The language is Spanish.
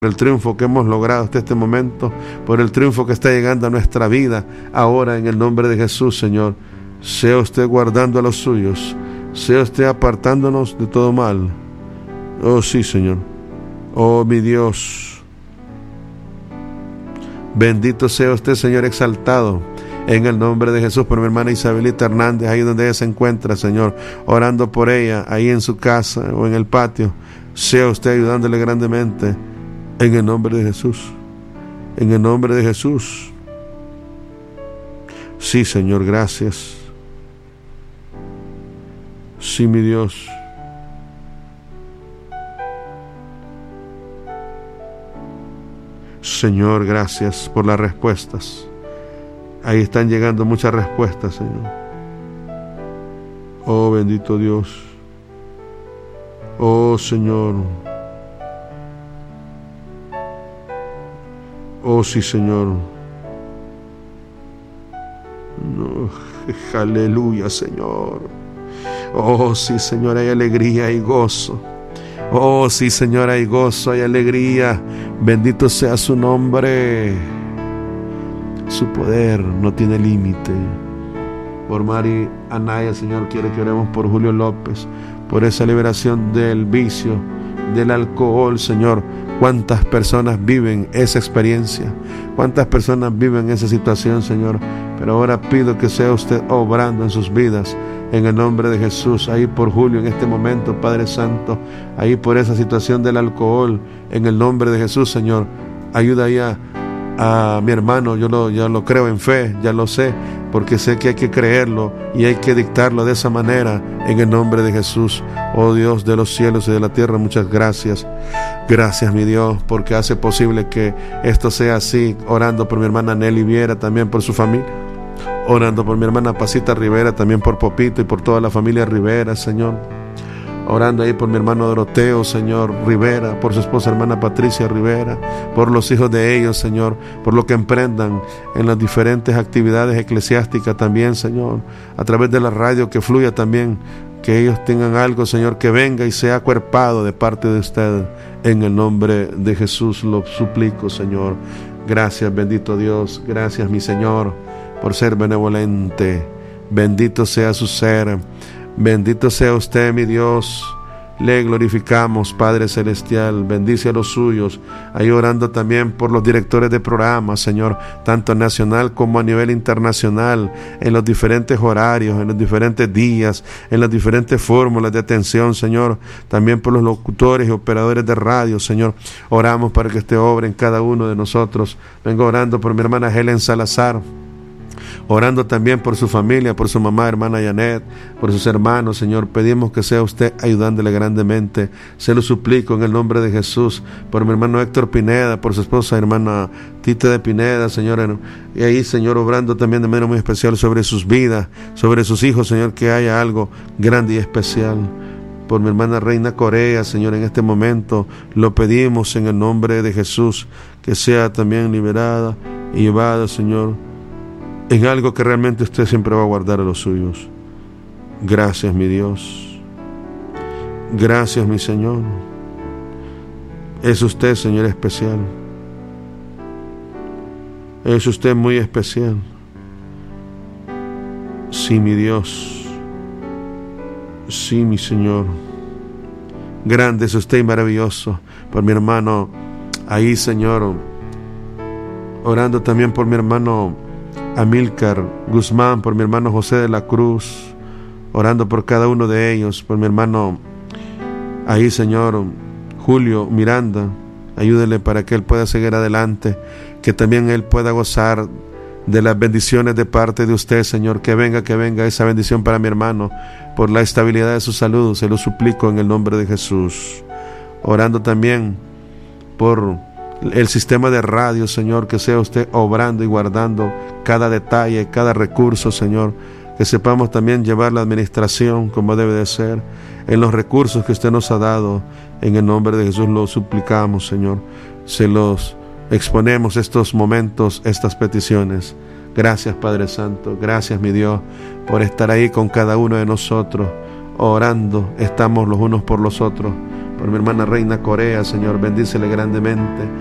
el triunfo que hemos logrado hasta este momento, por el triunfo que está llegando a nuestra vida ahora en el nombre de Jesús, Señor. Sea usted guardando a los suyos, sea usted apartándonos de todo mal. Oh sí, Señor. Oh mi Dios. Bendito sea usted, Señor, exaltado en el nombre de Jesús, por mi hermana Isabelita Hernández, ahí donde ella se encuentra, Señor, orando por ella, ahí en su casa o en el patio. Sea usted ayudándole grandemente en el nombre de Jesús, en el nombre de Jesús. Sí, Señor, gracias. Sí, mi Dios. Señor, gracias por las respuestas. Ahí están llegando muchas respuestas, Señor. Oh, bendito Dios. Oh, Señor. Oh, sí, Señor. No, aleluya, Señor. Oh, sí, Señor, hay alegría y gozo. Oh, sí, Señor, hay gozo, hay alegría. Bendito sea su nombre. Su poder no tiene límite. Por Mari Anaya, Señor, quiero que oremos por Julio López, por esa liberación del vicio, del alcohol, Señor. Cuántas personas viven esa experiencia, cuántas personas viven esa situación, Señor. Pero ahora pido que sea usted obrando en sus vidas, en el nombre de Jesús. Ahí por Julio en este momento, Padre Santo, ahí por esa situación del alcohol, en el nombre de Jesús, Señor. Ayuda ahí a mi hermano. Yo lo creo en fe, ya lo sé, porque sé que hay que creerlo y hay que dictarlo de esa manera, en el nombre de Jesús. Oh Dios de los cielos y de la tierra, muchas gracias. Gracias, mi Dios, porque hace posible que esto sea así. Orando por mi hermana Nelly Viera, también por su familia. Orando por mi hermana Pasita Rivera, también por Popito y por toda la familia Rivera, Señor. Orando ahí por mi hermano Doroteo, Señor, Rivera, por su esposa hermana Patricia Rivera, por los hijos de ellos, Señor, por lo que emprendan en las diferentes actividades eclesiásticas también, Señor, a través de la radio, que fluya también, que ellos tengan algo, Señor, que venga y sea acuerpado de parte de usted. En el nombre de Jesús lo suplico, Señor. Gracias, bendito Dios. Gracias, mi Señor, por ser benevolente. Bendito sea su ser. Bendito sea usted, mi Dios. Le glorificamos, Padre Celestial. Bendice a los suyos. Ahí orando también por los directores de programas, Señor, tanto nacional como a nivel internacional, en los diferentes horarios, en los diferentes días, en las diferentes fórmulas de atención, Señor. También por los locutores y operadores de radio, Señor. Oramos para que usted obre en cada uno de nosotros. Vengo orando por mi hermana Helen Salazar, orando también por su familia, por su mamá, hermana Janet, por sus hermanos, Señor. Pedimos que sea usted ayudándole grandemente. Se lo suplico en el nombre de Jesús. Por mi hermano Héctor Pineda, por su esposa, hermana Tita de Pineda, Señor. Y ahí, Señor, obrando también de manera muy especial sobre sus vidas, sobre sus hijos, Señor, que haya algo grande y especial. Por mi hermana Reina Corea, Señor, en este momento lo pedimos en el nombre de Jesús, que sea también liberada y llevada, Señor, en algo que realmente usted siempre va a guardar a los suyos. Gracias, mi Dios. Gracias, mi Señor. Es usted, Señor, especial. Es usted muy especial. Sí, mi Dios. Sí, mi Señor. Grande es usted y maravilloso. Por mi hermano ahí, Señor, orando también por mi hermano Amílcar Guzmán, por mi hermano José de la Cruz, orando por cada uno de ellos, por mi hermano ahí, Señor, Julio Miranda. Ayúdele para que él pueda seguir adelante, que también él pueda gozar de las bendiciones de parte de usted, Señor. Que venga esa bendición para mi hermano, por la estabilidad de su salud. Se lo suplico en el nombre de Jesús. Orando también por el sistema de radio, Señor, que sea usted obrando y guardando cada detalle, cada recurso, Señor. Que sepamos también llevar la administración como debe de ser, en los recursos que usted nos ha dado. En el nombre de Jesús lo suplicamos, Señor. Se los exponemos estos momentos, estas peticiones. Gracias, Padre Santo. Gracias, mi Dios, por estar ahí con cada uno de nosotros, orando. Estamos los unos por los otros, por mi hermana Reina Corea, Señor, bendícele grandemente.